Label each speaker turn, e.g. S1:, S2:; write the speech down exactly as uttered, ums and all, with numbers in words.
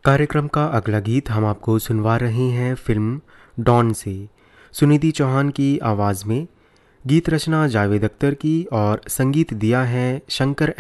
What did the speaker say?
S1: कार्यक्रम का अगला गीत हम आपको सुनवा रहे हैं फिल्म डॉन से। सुनिधि चौहान की आवाज़ में गीत रचना जावेद अख्तर की और संगीत दिया है शंकर